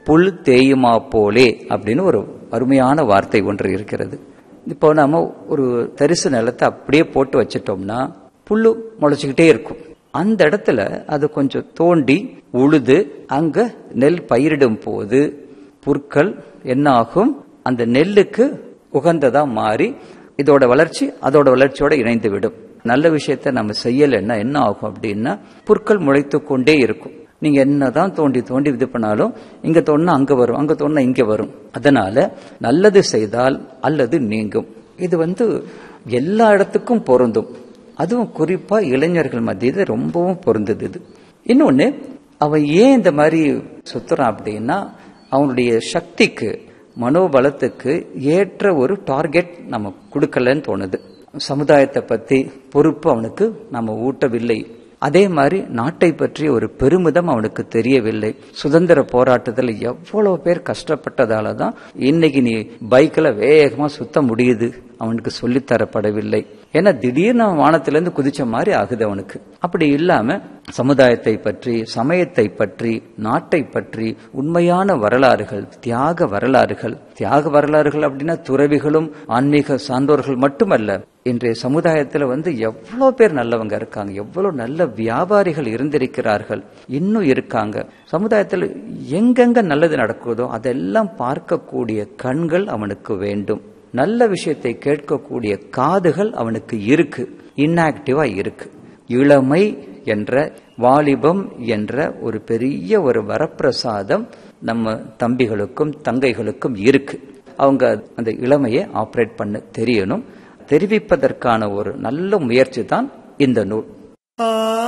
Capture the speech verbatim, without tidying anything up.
புல் தேயுமா போலே அப்படின்னு ஒரு அருமையான வார்த்தை ஒன்று இருக்கிறது. இப்போ நாம ஒரு தரிசு நிலத்தை அப்படியே போட்டு வச்சிட்டோம்னா புல்லு முளைச்சுக்கிட்டே இருக்கும். அந்த இடத்துல அது கொஞ்சம் தோண்டி உழுது அங்க நெல் பயிரிடும் போது புற்கள் என்ன ஆகும், அந்த நெல்லுக்கு உகந்ததா மாறி இதோட வளர்ச்சி அதோட வளர்ச்சியோட இணைந்து விடும். நல்ல விஷயத்த நம்ம செய்யலைன்னா என்ன ஆகும் அப்படின்னா புற்கள் முளைத்து கொண்டே இருக்கும். நீங்க என்னதான் தோண்டி தோண்டி இது பண்ணாலும் இங்க தோண்டினா அங்க வரும், அங்க தோண்டினா இங்க வரும். அதனால நல்லது செய்தால் அல்லது நீங்கும். இது வந்து எல்லா இடத்துக்கும் பொருந்தும். அதுவும் குறிப்பா இளைஞர்கள் மத்தியில ரொம்பவும் பொருந்தது. இது இன்னொன்னு, அவன் ஏன் இந்த மாதிரி சுத்துறான் அப்படின்னா அவனுடைய சக்திக்கு மனோபலத்துக்கு ஏற்ற ஒரு டார்கெட் நம்ம கொடுக்கலன்னு தோணுது. சமுதாயத்தை பத்தி பொறுப்பு அவனுக்கு நம்ம ஊட்டவில்லை. அதே மாதிரி நாட்டை பற்றி ஒரு பெருமிதம் அவனுக்கு தெரியவில்லை. சுதந்திர போராட்டத்தில் எவ்வளவு பேர் கஷ்டப்பட்டதால தான் இன்னைக்கு நீ பைக்ல வேகமா சுத்த முடியுது அவனுக்கு சொல்லித்தரப்படவில்லை. ஏன்னா திடீர்னு வானத்திலிருந்து குதிச்ச மாதிரி ஆகுது அவனுக்கு. அப்படி இல்லாம சமுதாயத்தை பற்றி, சமயத்தை பற்றி, நாட்டை பற்றி உண்மையான வரலாறுகள், தியாக வரலாறுகள், தியாக வரலாறுகள் அப்படின்னா துறவிகளும் ஆன்மீக சான்றோர்கள் மட்டுமல்ல. இன்றைய சமுதாயத்துல வந்து எவ்வளவு பேர் நல்லவங்க இருக்காங்க, எவ்வளவு நல்ல வியாபாரிகள் இருந்திருக்கிறார்கள், இன்னும் இருக்காங்க. சமுதாயத்தில் எங்கெங்க நல்லது நடக்குதோ அதெல்லாம் பார்க்கக்கூடிய கண்கள் அவனுக்கு வேண்டும். நல்ல விஷயத்தை கேட்கக்கூடிய காதுகள் அவனுக்கு இருக்கு, இன்ஆக்டிவா இருக்கு. இளமை என்ற வாலிபம் என்ற ஒரு பெரிய ஒரு வரப்பிரசாதம் நம்ம தம்பிகளுக்கும் தங்கைகளுக்கும் இருக்கு. அவங்க அந்த இளமையை ஆப்ரேட் பண்ண தெரியணும். தெரிவிப்பதற்கான ஒரு நல்ல முயற்சி தான் இந்த நூல்.